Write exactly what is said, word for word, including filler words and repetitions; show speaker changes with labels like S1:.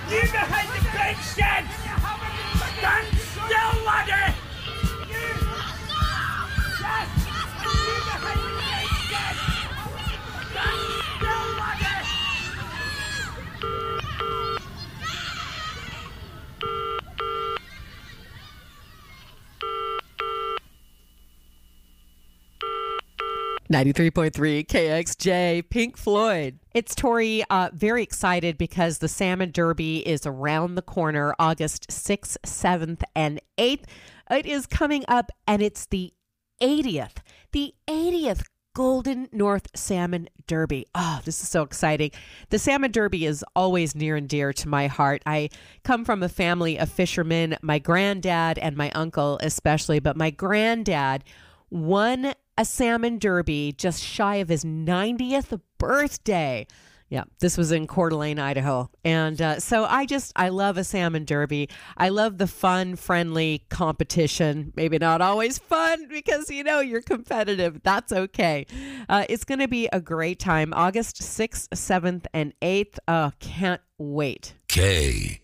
S1: You behind the great shed! Stand still, laddie! You! Yes! You behind the great shed! Stand still, laddie!
S2: ninety-three point three K X J, Pink Floyd. It's Tori, uh, very excited because the Salmon Derby is around the corner, August sixth, seventh, and eighth. It is coming up, and it's the eightieth, the eightieth Golden North Salmon Derby. Oh, this is so exciting. The Salmon Derby is always near and dear to my heart. I come from a family of fishermen, my granddad and my uncle especially, but my granddad won a salmon derby just shy of his ninetieth birthday. Yeah, this was in Coeur d'Alene, Idaho. And uh, so I just, I love a salmon derby. I love the fun, friendly competition. Maybe not always fun because, you know, you're competitive. That's okay. Uh, it's going to be a great time. August sixth, seventh, and eighth. Oh, can't wait.
S3: K